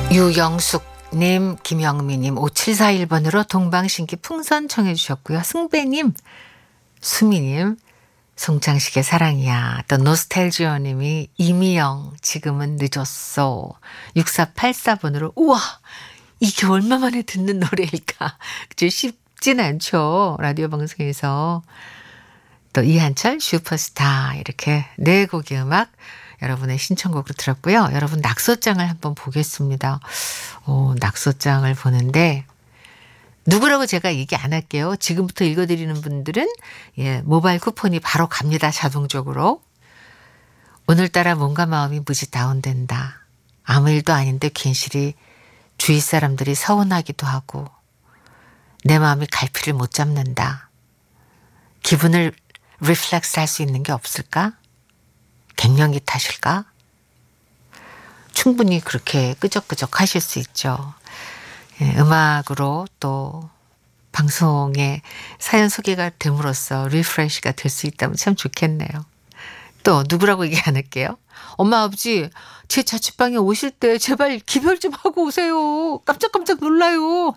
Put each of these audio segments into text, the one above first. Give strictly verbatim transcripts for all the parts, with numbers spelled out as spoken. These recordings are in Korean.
유영숙님, 김영미님, 오칠사일 번으로 동방신기 풍선 청해 주셨고요. 승배님, 수미님, 송창식의 사랑이야. 또 노스텔지어님이 이미영, 지금은 늦었어. 육사팔사 번으로 우와, 이게 얼마 만에 듣는 노래일까. 그치? 쉽진 않죠. 라디오 방송에서. 또 이한철 슈퍼스타, 이렇게 네 곡의 음악 여러분의 신청곡으로 들었고요. 여러분 낙서장을 한번 보겠습니다. 오, 낙서장을 보는데 누구라고 제가 얘기 안 할게요. 지금부터 읽어드리는 분들은 예, 모바일 쿠폰이 바로 갑니다. 자동적으로. 오늘따라 뭔가 마음이 무지 다운된다. 아무 일도 아닌데 괜시리 주위 사람들이 서운하기도 하고 내 마음이 갈피를 못 잡는다. 기분을 리플렉스 할 수 있는 게 없을까? 갱년기 탓일까? 충분히 그렇게 끄적끄적 하실 수 있죠. 예, 음악으로 또 방송에 사연 소개가 됨으로써 리프레시가 될 수 있다면 참 좋겠네요. 또 누구라고 얘기 안 할게요. 엄마 아버지 제 자취방에 오실 때 제발 기별 좀 하고 오세요. 깜짝깜짝 놀라요.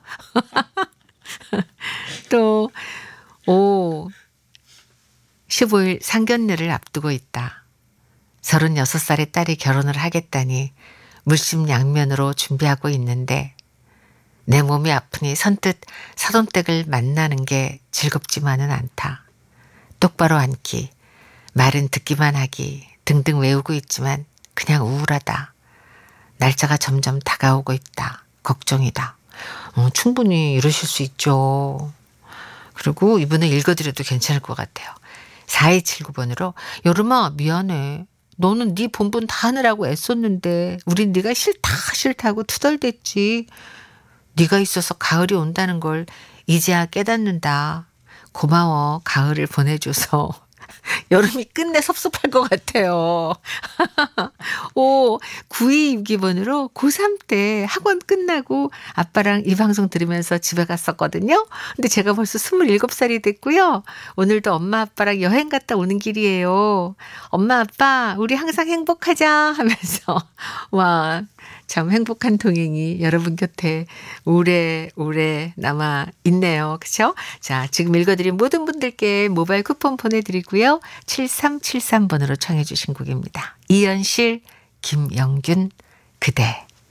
또 오, 십오일 상견례를 앞두고 있다. 서른여섯 살의 딸이 결혼을 하겠다니 물심양면으로 준비하고 있는데 내 몸이 아프니 선뜻 사돈댁을 만나는 게 즐겁지만은 않다. 똑바로 앉기, 말은 듣기만 하기 등등 외우고 있지만 그냥 우울하다. 날짜가 점점 다가오고 있다. 걱정이다. 어, 충분히 이러실 수 있죠. 그리고 이분은 읽어드려도 괜찮을 것 같아요. 사이칠구 번으로 여름아 미안해. 너는 네 본분 다 하느라고 애썼는데 우린 네가 싫다 싫다고 투덜댔지. 네가 있어서 가을이 온다는 걸 이제야 깨닫는다. 고마워 가을을 보내줘서. 여름이 끝내 섭섭할 것 같아요. 오, 구이육이 번으로 고삼 때 학원 끝나고 아빠랑 이 방송 들으면서 집에 갔었거든요. 근데 제가 벌써 스물일곱 살이 됐고요. 오늘도 엄마 아빠랑 여행 갔다 오는 길이에요. 엄마 아빠 우리 항상 행복하자 하면서 와, 참 행복한 동행이 여러분 곁에 오래오래 남아 있네요. 그렇죠? 자, 지금 읽어드린 모든 분들께 모바일 쿠폰 보내드리고요. 칠삼칠삼 번으로 청해 주신 곡입니다. 이현실, 김영균, 그대.